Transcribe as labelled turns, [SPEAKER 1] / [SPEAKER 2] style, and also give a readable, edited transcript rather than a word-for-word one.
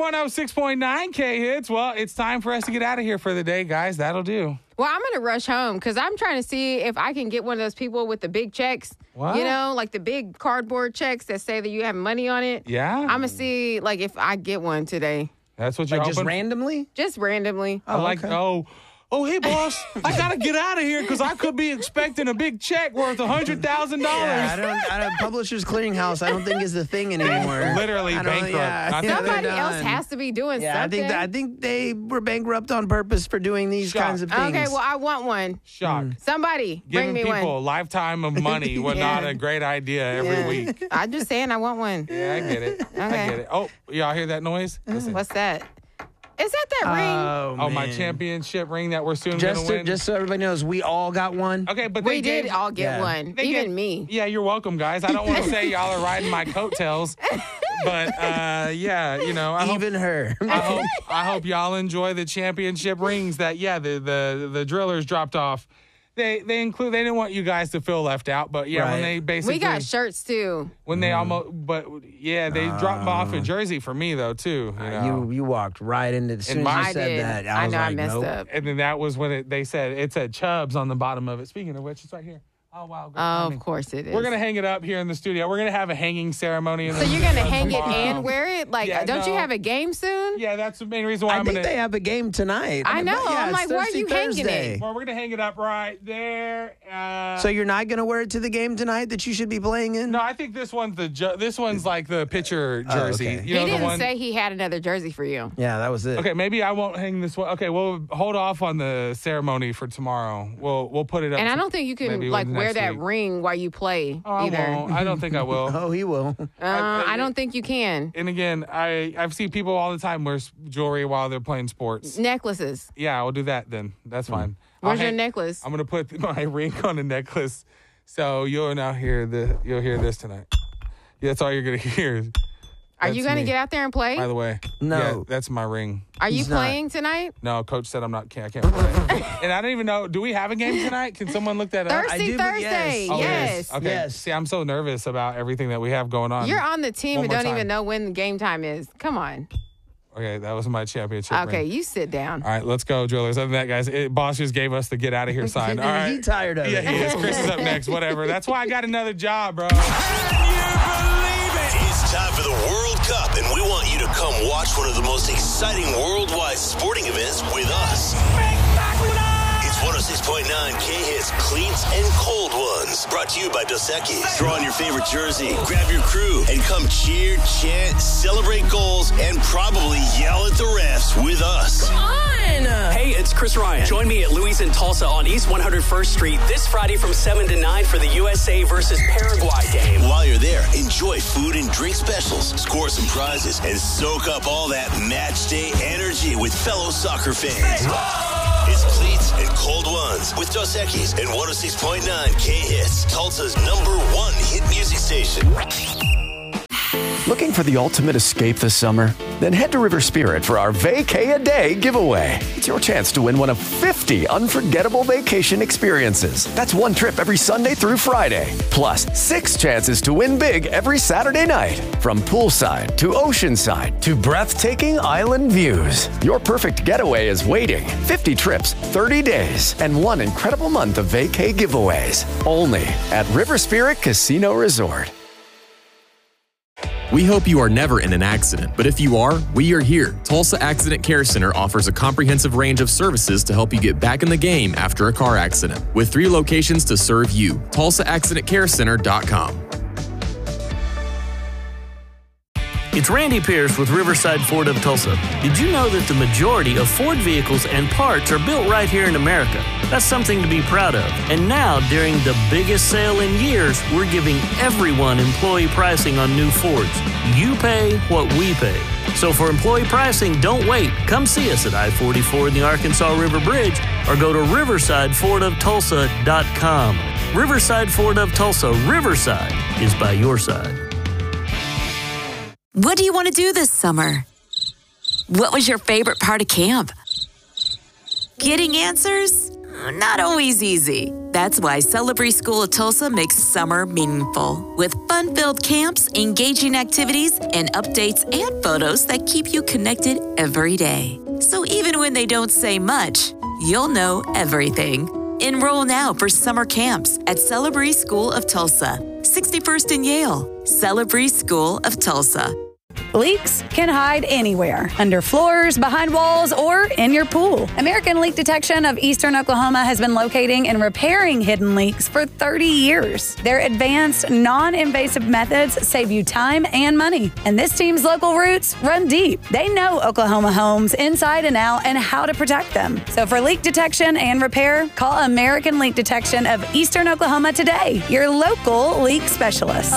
[SPEAKER 1] 106.9 K-Hits. Well, it's time for us to get out of here for the day, guys. That'll do.
[SPEAKER 2] Well, I'm going to rush home because I'm trying to see if I can get one of those people with the big checks.
[SPEAKER 1] What?
[SPEAKER 2] You know, like the big cardboard checks that say that you have money on it.
[SPEAKER 1] Yeah.
[SPEAKER 2] I'm going to see, like, if I get one today.
[SPEAKER 1] That's what you're
[SPEAKER 3] Like just
[SPEAKER 1] hoping?
[SPEAKER 3] randomly?
[SPEAKER 2] Just randomly.
[SPEAKER 1] I like,
[SPEAKER 3] okay.
[SPEAKER 1] Oh, hey, boss, I got to get out of here because I could be expecting a big check worth $100,000.
[SPEAKER 3] Yeah, I don't, Publishers Clearinghouse, I don't think is the thing anymore.
[SPEAKER 1] Literally bankrupt.
[SPEAKER 2] Somebody
[SPEAKER 3] they're
[SPEAKER 2] else
[SPEAKER 3] done.
[SPEAKER 2] has to be doing something.
[SPEAKER 3] I think they were bankrupt on purpose for doing these kinds of things.
[SPEAKER 2] Okay, well, I want one.
[SPEAKER 1] Shock.
[SPEAKER 2] Somebody,
[SPEAKER 1] Giving
[SPEAKER 2] bring me
[SPEAKER 1] people
[SPEAKER 2] one.
[SPEAKER 1] a lifetime of money was not a great idea every week.
[SPEAKER 2] I'm just saying I want one.
[SPEAKER 1] Yeah, I get it. I get it. Oh, y'all hear that noise? Listen.
[SPEAKER 2] What's that? Is that ring?
[SPEAKER 1] Oh, my championship ring that we're soon going to win.
[SPEAKER 3] Just so everybody knows, we all got one.
[SPEAKER 1] Okay, but
[SPEAKER 2] We did all get one, even me.
[SPEAKER 1] Yeah, you're welcome, guys. I don't want to say y'all are riding my coattails, but yeah, you know, I hope y'all enjoy the championship rings that the drillers dropped off. They didn't want you guys to feel left out, but when they basically
[SPEAKER 2] we got shirts too.
[SPEAKER 1] When they they dropped off a jersey for me though too.
[SPEAKER 3] You walked right into as soon as you said that.
[SPEAKER 2] I know
[SPEAKER 3] like,
[SPEAKER 2] I messed up.
[SPEAKER 1] And then that was when they said it said Chubbs on the bottom of it. Speaking of which, it's right here. Oh, wow.
[SPEAKER 2] Of course it is.
[SPEAKER 1] We're going to hang it up here in the studio. We're going to have a hanging ceremony.
[SPEAKER 2] So you're going to hang it and wear it? Like, don't you have a game soon?
[SPEAKER 1] Yeah, that's the main reason why
[SPEAKER 3] I think they have a game tonight.
[SPEAKER 2] I know. I'm like, why are you hanging it?
[SPEAKER 1] Well, we're going to hang it up right there.
[SPEAKER 3] So you're not going to wear it to the game tonight that you should be playing in?
[SPEAKER 1] No, I think this one's like the pitcher jersey.
[SPEAKER 3] Okay.
[SPEAKER 1] You know,
[SPEAKER 2] he didn't say he had another jersey for you.
[SPEAKER 3] Yeah, that was it.
[SPEAKER 1] Okay, maybe I won't hang this one. Okay, we'll hold off on the ceremony for tomorrow. We'll put it up.
[SPEAKER 2] And I don't think you can like wear that ring while you play either.
[SPEAKER 1] I won't. I don't think I will.
[SPEAKER 3] Oh, he will.
[SPEAKER 2] I don't think you can.
[SPEAKER 1] And again, I've seen people all the time wear jewelry while they're playing sports.
[SPEAKER 2] Necklaces.
[SPEAKER 1] Yeah, I'll do that then. That's fine.
[SPEAKER 2] Where's your necklace?
[SPEAKER 1] I'm gonna put my ring on a necklace, so you'll hear this tonight. Yeah, that's all you're gonna hear.
[SPEAKER 2] Are you going to get out there and play?
[SPEAKER 1] By the way,
[SPEAKER 3] no,
[SPEAKER 1] yeah, that's my ring.
[SPEAKER 2] Are you playing tonight?
[SPEAKER 1] No, Coach said I can't play. And I don't even know. Do we have a game tonight? Can someone look that up?
[SPEAKER 2] Thursday.
[SPEAKER 1] Oh,
[SPEAKER 2] yes.
[SPEAKER 1] Okay.
[SPEAKER 3] Yes.
[SPEAKER 1] See, I'm so nervous about everything that we have going on.
[SPEAKER 2] You're on the team
[SPEAKER 1] One
[SPEAKER 2] and
[SPEAKER 1] more
[SPEAKER 2] don't
[SPEAKER 1] time.
[SPEAKER 2] even know when the game time is. Come on.
[SPEAKER 1] Okay, that was my championship
[SPEAKER 2] Okay,
[SPEAKER 1] ring.
[SPEAKER 2] you sit down.
[SPEAKER 1] All right, let's go, Drillers. Other than that, guys, Boss just gave us the get out of here sign. All right.
[SPEAKER 3] He tired of it.
[SPEAKER 1] Yeah, he is. Chris is up next. Whatever. That's why I got another job, bro.
[SPEAKER 4] It's time for the World Cup, and we want you to come watch one of the most exciting worldwide sporting events with us. It's 106.9 K-Hits Cleats and Cold Ones. Brought to you by Dos Equis. Throw on your favorite jersey, grab your crew, and come cheer, chant, celebrate goals, and probably yell at the refs with us.
[SPEAKER 5] Come on! Hey, it's Chris Ryan. Join me at Louis in Tulsa on East 101st Street this Friday from 7 to 9 for the USA versus Paraguay game.
[SPEAKER 4] While you're there, enjoy food and drink specials, score some prizes, and soak up all that match day energy with fellow soccer fans. It's Cleats and Cold Ones with Dos Equis and 106.9 K-Hits, Tulsa's #1 hit music station.
[SPEAKER 6] Looking for the ultimate escape this summer? Then head to River Spirit for our Vacay-A-Day giveaway. It's your chance to win one of 50 unforgettable vacation experiences. That's one trip every Sunday through Friday. Plus, 6 chances to win big every Saturday night. From poolside to oceanside to breathtaking island views. Your perfect getaway is waiting. 50 trips, 30 days, and one incredible month of vacay giveaways. Only at River Spirit Casino Resort.
[SPEAKER 7] We hope you are never in an accident, but if you are, we are here. Tulsa Accident Care Center offers a comprehensive range of services to help you get back in the game after a car accident. With 3 locations to serve you, TulsaAccidentCareCenter.com.
[SPEAKER 8] It's Randy Pierce with Riverside Ford of Tulsa. Did you know that the majority of Ford vehicles and parts are built right here in America? That's something to be proud of. And now, during the biggest sale in years, we're giving everyone employee pricing on new Fords. You pay what we pay. So for employee pricing, don't wait. Come see us at I-44 in the Arkansas River Bridge or go to riversidefordofTulsa.com. Riverside Ford of Tulsa. Riverside is by your side.
[SPEAKER 9] What do you want to do this summer? What was your favorite part of camp? Getting answers? Not always easy. That's why Celebrate School of Tulsa makes summer meaningful with fun-filled camps, engaging activities, and updates and photos that keep you connected every day. So even when they don't say much, you'll know everything. Enroll now for summer camps at Celebrate School of Tulsa, 61st and Yale. Celebrate School of Tulsa.
[SPEAKER 10] Leaks can hide anywhere, under floors, behind walls, or in your pool. American Leak Detection of Eastern Oklahoma has been locating and repairing hidden leaks for 30 years. Their advanced, non-invasive methods save you time and money. And this team's local roots run deep. They know Oklahoma homes inside and out and how to protect them. So for leak detection and repair, call American Leak Detection of Eastern Oklahoma today, your local leak specialist.